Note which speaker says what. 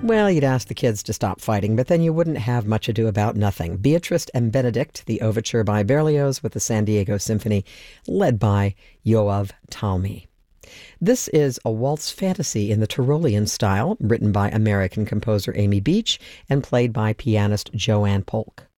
Speaker 1: Well, you'd ask the kids to stop fighting, but then you wouldn't have Much Ado About Nothing. Beatrice and Benedict, the overture by Berlioz with the San Diego Symphony, led by Yoav Talmi. This is a waltz fantasy in the Tyrolean style, written by American composer Amy Beach and played by pianist Joanne Polk.